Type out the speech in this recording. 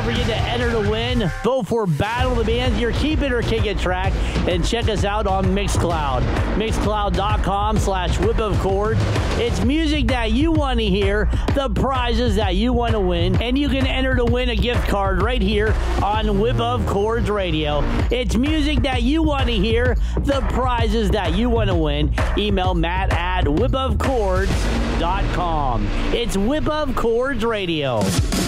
forget to enter to win. Vote for Battle of the Bands, your Keep It or Kick It track, and check us out on Mixcloud. Mixcloud.com/Whip of Chords. It's music that you want to hear, the prizes that you want to win, and you can enter to win a gift card right here on Whip of Chords Radio. It's music that you want to hear, the prizes that you want to win. Email Matt at whipofchords.com. It's Whip of Chords Radio.